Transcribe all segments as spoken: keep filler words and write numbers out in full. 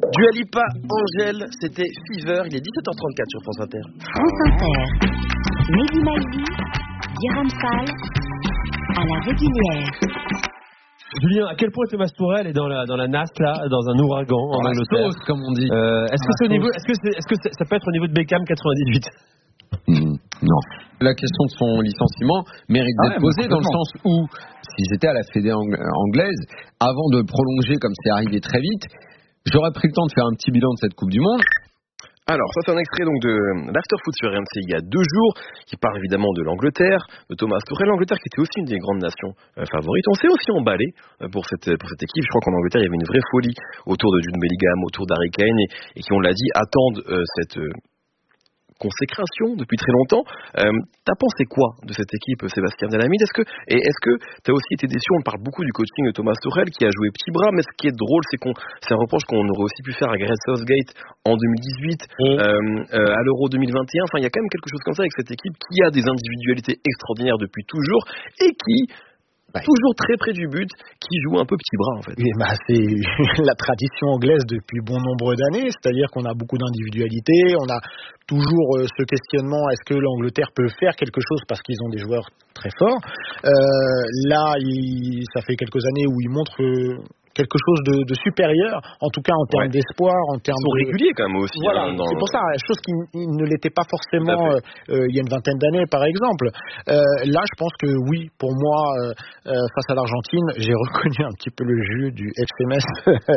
Dua Lipa, Angèle, c'était Fever, il est dix-sept heures trente-quatre sur France Inter. France Inter, Mehdi Maizi, Guérin Fall, à la régulière. Julien, à quel point Thomas Tuchel est dans la dans la nasse là, dans un ouragan en la Angleterre, sauce, comme on dit. Euh, est-ce que c'est au niveau, est-ce que c'est, est-ce que c'est, ça peut être au niveau de Beckham quatre-vingt-dix-huit? Mmh, non. La question de son licenciement mérite ah d'être ouais, posée dans le sens où, si j'étais à la Fédé anglaise, avant de prolonger comme c'est arrivé très vite, j'aurais pris le temps de faire un petit bilan de cette Coupe du Monde. Alors, ça c'est un extrait donc de l'Afterfoot sur R M C il y a deux jours, qui parle évidemment de l'Angleterre, de Thomas Tuchel, l'Angleterre qui était aussi une des grandes nations euh, favorites. On s'est aussi emballé euh, pour cette pour cette équipe. Je crois qu'en Angleterre il y avait une vraie folie autour de Jude Bellingham, autour d'Harry Kane, et, et qui, on l'a dit, attendent euh, cette euh, consécration depuis très longtemps. Euh, t'as pensé quoi de cette équipe, Sébastien Delamide? Est-ce que et est-ce que t'as aussi été déçu? On parle beaucoup du coaching de Thomas Tuchel qui a joué petit bras, mais ce qui est drôle, c'est qu'on c'est un reproche qu'on aurait aussi pu faire à Gareth Southgate en deux mille dix-huit, mmh. euh, euh, à l'Euro deux mille vingt et un. Enfin, il y a quand même quelque chose comme ça avec cette équipe qui a des individualités extraordinaires depuis toujours et qui Ouais. toujours très près du but, qui joue un peu petit bras en fait. Oui, bah, c'est la tradition anglaise depuis bon nombre d'années, c'est-à-dire qu'on a beaucoup d'individualités, on a toujours euh, ce questionnement, est-ce que l'Angleterre peut faire quelque chose parce qu'ils ont des joueurs très forts. Euh, là, il, ça fait quelques années où ils montrent euh, quelque chose de, de supérieur, en tout cas en termes ouais. d'espoir, en termes Ils sont de... réguliers quand même aussi. Voilà, hein, dans... c'est pour ça, chose qui ne l'était pas forcément euh, euh, il y a une vingtaine d'années par exemple. Euh, là, je pense que oui, pour moi, euh, euh, face à l'Argentine, j'ai reconnu un petit peu le jeu du F C Metz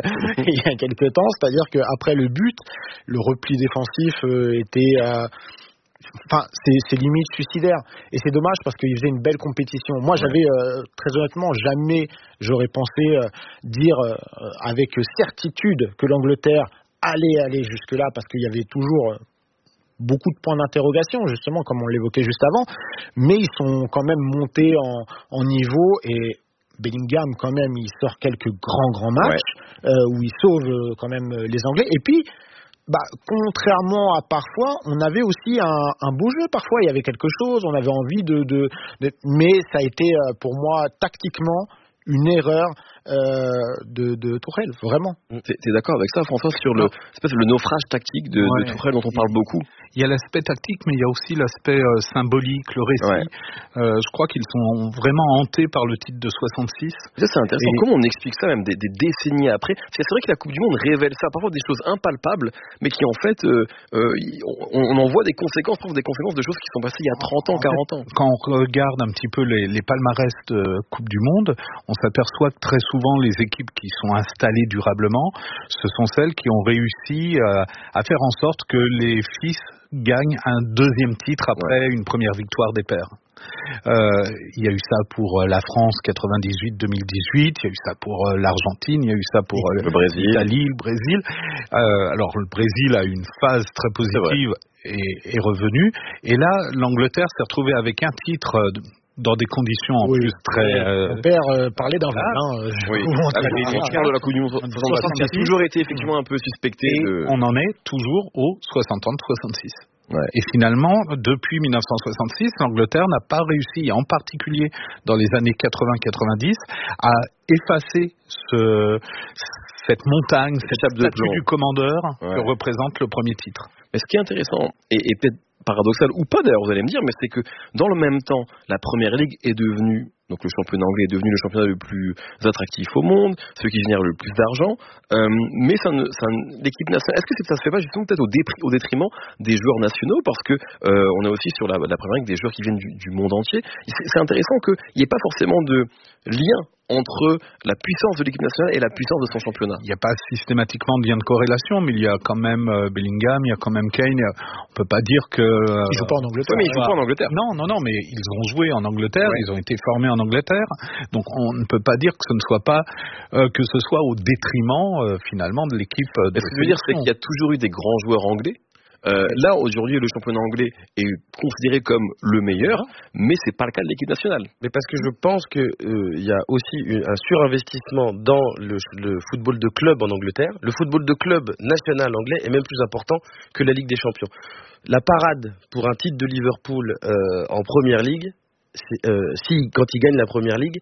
il y a quelques temps, c'est-à-dire qu'après le but, le repli défensif euh, était... Euh, Enfin, c'est, c'est limite suicidaire. Et c'est dommage parce qu'il faisait une belle compétition. Moi, j'avais, euh, très honnêtement, jamais j'aurais pensé euh, dire euh, avec certitude que l'Angleterre allait aller jusque-là parce qu'il y avait toujours... Euh, beaucoup de points d'interrogation, justement, comme on l'évoquait juste avant. Mais ils sont quand même montés en, en niveau et... Bellingham, quand même, il sort quelques grands, grands matchs ouais. euh, où il sauve euh, quand même euh, les Anglais. Et puis, bah, contrairement à parfois, on avait aussi un, un beau jeu. Parfois, il y avait quelque chose, on avait envie de... de, de mais ça a été, euh, pour moi, tactiquement, une erreur euh, de, de Tuchel, vraiment. T'es, t'es d'accord avec ça, François, sur le, le naufrage tactique de, ouais. de Tuchel dont on parle beaucoup? Il y a l'aspect tactique, mais il y a aussi l'aspect euh, symbolique, le récit. Ouais. Euh, je crois qu'ils sont vraiment hantés par le titre de soixante-six. Ça, c'est intéressant. Et... Comment on explique ça, même des, des décennies après? Parce que c'est vrai que la Coupe du Monde révèle ça, parfois des choses impalpables, mais qui en fait, euh, euh, on, on en voit des conséquences, des conséquences de choses qui sont passées il y a trente ans, quarante ans. Quand on regarde un petit peu les, les palmarès de Coupe du Monde, on s'aperçoit que très souvent, les équipes qui sont installées durablement, ce sont celles qui ont réussi euh, à faire en sorte que les fils gagnent un deuxième titre après ouais. une première victoire des pères. Euh, il y a eu ça pour la France quatre-vingt-dix-huit deux mille dix-huit, il y a eu ça pour l'Argentine, il y a eu ça pour le euh, Brésil. l'Italie, le Brésil. Euh, alors le Brésil a eu une phase très positive et est revenu. Et là, l'Angleterre s'est retrouvée avec un titre de, dans des conditions en oui, plus très... Euh... Mon père euh, parlait d'un vol. Hein, oui, à la quart de la Coupe du Monde soixante-six, qui a toujours été effectivement un peu suspecté. Et de... on en est toujours au soixante-trois soixante-six. Ouais. Et finalement, depuis mille neuf cent soixante-six, l'Angleterre n'a pas réussi, en particulier dans les années quatre-vingts quatre-vingt-dix, à effacer ce, cette montagne, cette statue du commandeur ouais. que représente le premier titre. Mais ce qui est intéressant, et, et peut-être paradoxal ou pas d'ailleurs, vous allez me dire, mais c'est que dans le même temps, la Première Ligue est devenue, donc le championnat anglais est devenu le championnat le plus attractif au monde, celui qui génère le plus d'argent, euh, mais ça ne, ça ne, l'équipe nationale, est-ce que ça se fait pas justement peut-être au, dépri, au détriment des joueurs nationaux, parce que euh, on a aussi sur la, la Première Ligue des joueurs qui viennent du, du monde entier. C'est, c'est intéressant qu'il n'y ait pas forcément de lien entre la puissance de l'équipe nationale et la puissance de son championnat. Il n'y a pas systématiquement de lien de corrélation, mais il y a quand même euh, Bellingham, il y a quand même Kane. A, on peut pas dire que... Euh, ils jouent pas en Angleterre. Oui, mais ils jouent pas en Angleterre. Non, non, non, mais ils ont joué en Angleterre, ouais. Ils ont été formés en Angleterre. Donc on ne peut pas dire que ce ne soit pas euh, que ce soit au détriment euh, finalement de l'équipe. Euh, de Ce que je veux dire, c'est qu'il y a toujours eu des grands joueurs anglais. Euh, là, aujourd'hui, le championnat anglais est considéré comme le meilleur, mais c'est pas le cas de l'équipe nationale. Mais parce que je pense que il euh, y a aussi une, un surinvestissement dans le, le football de club en Angleterre. Le football de club national anglais est même plus important que la Ligue des Champions. La parade pour un titre de Liverpool euh, en Première Ligue, c'est, euh, si quand ils gagnent la Première Ligue,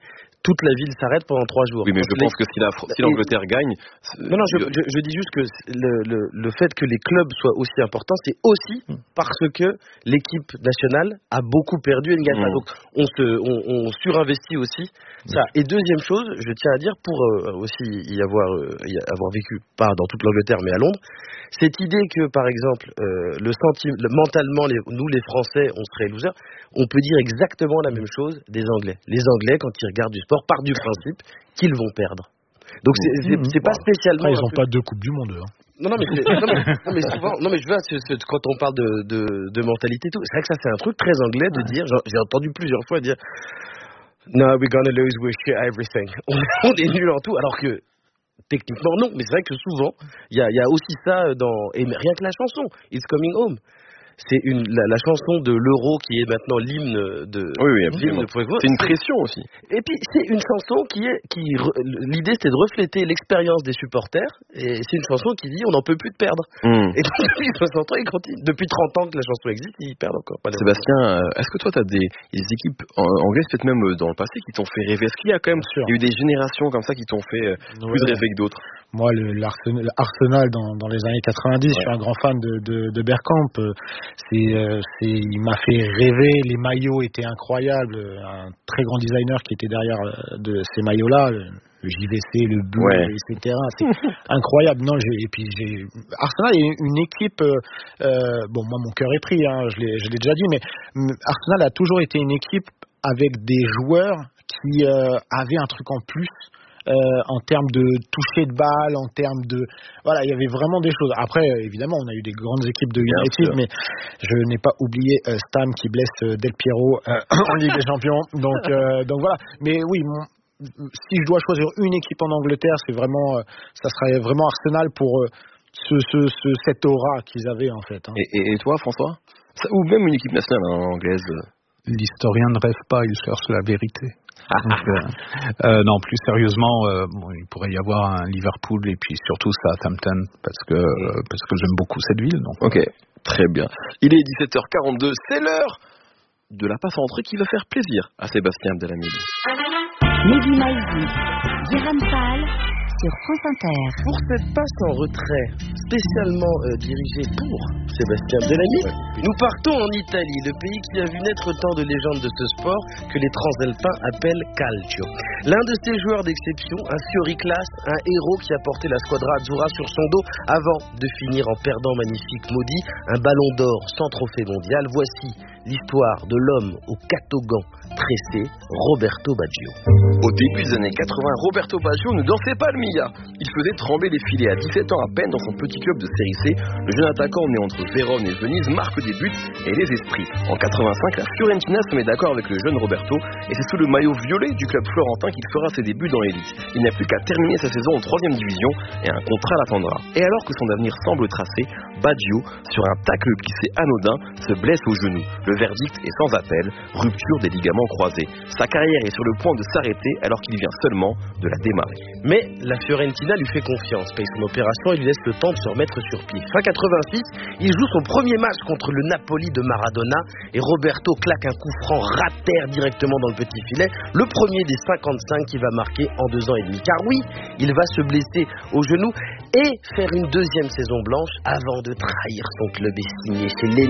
toute la ville s'arrête pendant trois jours. Oui, mais Donc, je les... pense que si, la, si l'Angleterre gagne... Non, non, je, je, je dis juste que le, le, le fait que les clubs soient aussi importants, c'est aussi parce que l'équipe nationale a beaucoup perdu et ne gagne mmh. pas. Donc, on, se, on, on surinvestit aussi ça. Et deuxième chose, je tiens à dire, pour euh, aussi y avoir, euh, y avoir vécu, pas dans toute l'Angleterre, mais à Londres, cette idée que, par exemple, euh, le senti- le, mentalement, les, nous, les Français, on serait losers, on peut dire exactement la même chose des Anglais. Les Anglais, quand ils regardent du sport, partent du principe qu'ils vont perdre. Donc, c'est, c'est, c'est pas spécialement... Après, ils n'ont pas deux Coupes du Monde, eux. Hein. Non, non, mais, c'est, non, mais, non, mais souvent, non, mais je vois, c'est, c'est, quand on parle de, de, de mentalité et tout, c'est vrai que ça, c'est un truc très anglais de dire, genre, j'ai entendu plusieurs fois dire, no, we're gonna lose, we're shit at everything. On est nul en tout, alors que, techniquement, non, mais c'est vrai que souvent, il y a, y a aussi ça dans, et rien que la chanson, It's Coming Home. C'est une, la, la chanson de l'Euro qui est maintenant l'hymne de... Oui, oui, absolument. C'est une pression aussi. Et puis, c'est une chanson qui est... Qui, l'idée, c'était de refléter l'expérience des supporters. Et c'est une chanson qui dit, on n'en peut plus de perdre. Mm. Et depuis soixante ans, ils continuent. Depuis trente ans que la chanson existe, ils perdent encore. Pas Sébastien, euh, est-ce que toi, tu as des, des équipes anglaises, peut-être même dans le passé, qui t'ont fait rêver? Est-ce qu'il y a quand même il y a eu des générations comme ça qui t'ont fait euh, ouais, plus rêver que d'autres? Moi, le, l'Arsenal, l'Arsenal dans, dans les années quatre-vingt-dix, ouais. Je suis un grand fan de, de, de Bergkamp. C'est, euh, c'est, il m'a fait rêver. Les maillots étaient incroyables. Un très grand designer qui était derrière de ces maillots-là, le, le J V C, le bleu, ouais. et cetera. C'est incroyable. Non, j'ai, et puis j'ai, Arsenal est une équipe. Euh, bon, moi, mon cœur est pris. Hein, je l'ai, je l'ai déjà dit, mais Arsenal a toujours été une équipe avec des joueurs qui euh, avaient un truc en plus. Euh, en termes de toucher de balle, en termes de... Voilà, il y avait vraiment des choses. Après, évidemment, on a eu des grandes équipes de United, mais je n'ai pas oublié euh, Stam qui blesse euh, Del Piero euh, en Ligue des Champions. Donc, euh, donc voilà. Mais oui, mon, si je dois choisir une équipe en Angleterre, c'est vraiment, euh, ça serait vraiment Arsenal pour euh, ce, ce, ce, cette aura qu'ils avaient, en fait. Hein. Et, et, et toi, François? Ça, ou même une équipe nationale hein, anglaise? L'historien ne rêve pas, il cherche la vérité. Donc, euh, euh, non, plus sérieusement, euh, bon, il pourrait y avoir un Liverpool et puis surtout Southampton parce que euh, parce que j'aime beaucoup cette ville. Donc. Ok, très bien. Il est dix-sept heures quarante-deux, c'est l'heure de la passe en entrée qui va faire plaisir à Sébastien Abdelhamid. Mehdi Maizi, Guérin Fall sur France Inter. Pour cette passe en retrait spécialement euh, dirigée pour Sébastien Abdelhamid, nous partons en Italie, le pays qui a vu naître tant de légendes de ce sport que les transalpins appellent calcio. L'un de ses joueurs d'exception, un Fioriclas, un héros qui a porté la squadra azzurra sur son dos avant de finir en perdant magnifique maudit un ballon d'or sans trophée mondial. Voici l'histoire de l'homme au catogan tressé, Roberto Baggio. Au début des années quatre-vingts, Roberto Baggio ne dansait pas le Mia. Il faisait trembler les filets. À dix-sept ans à peine, dans son petit club de série C, le jeune attaquant né entre Vérone et Venise marque des buts et les esprits. En quatre-vingt-cinq, la Fiorentina se met d'accord avec le jeune Roberto et c'est sous le maillot violet du club florentin qu'il fera ses débuts dans l'élite. Il n'a plus qu'à terminer sa saison en troisième division et un contrat l'attendra. Et alors que son avenir semble tracé, Baggio, sur un tacle qui c'est anodin, se blesse au genou. Le verdict est sans appel, rupture des ligaments croisés. Sa carrière est sur le point de s'arrêter alors qu'il vient seulement de la démarrer. Mais la Fiorentina lui fait confiance, paye son opération et lui laisse le temps de se remettre sur pied. Fin quatre-vingt-six, il joue son premier match contre le Napoli de Maradona et Roberto claque un coup franc rater directement dans le petit filet, le premier des cinquante-cinq qui va marquer en deux ans et demi. Car oui, il va se blesser au genou et faire une deuxième saison blanche avant de trahir son club et signer chez les